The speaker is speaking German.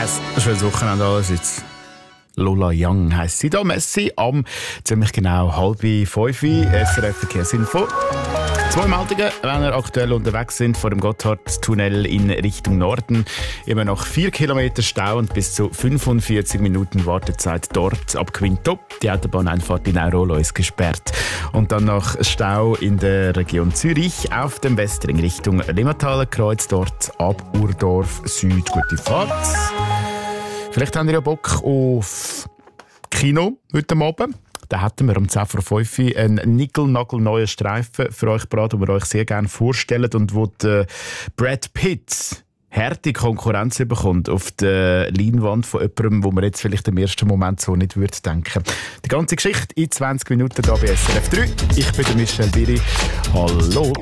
Ein schönes Wochenende allerseits. Lola Young heisst sie da. Messi am ziemlich genau 4:30 SRF Verkehrsinfo. 2 Meldungen, wenn ihr aktuell unterwegs sind vor dem Gotthardtunnel in Richtung Norden. Immer noch 4 Kilometer Stau und bis zu 45 Minuten Wartezeit dort ab Quinto. Die Autobahneinfahrt in Airolo ist gesperrt. Und dann noch Stau in der Region Zürich auf dem Westring Richtung Limmathaler Kreuz, dort ab Urdorf Süd. Gute Fahrt. Vielleicht habt ihr ja Bock auf Kino heute Abend. Da hätten wir um 10:05 einen nickel-nagel-neuen Streifen für euch gebracht, den wir euch sehr gerne vorstellen und wo Brad Pitt harte Konkurrenz bekommt auf der Leinwand von jemandem, wo man jetzt vielleicht im ersten Moment so nicht würde denken. Die ganze Geschichte in 20 Minuten hier bei SRF 3. Ich bin der Michel Biri. Hallo.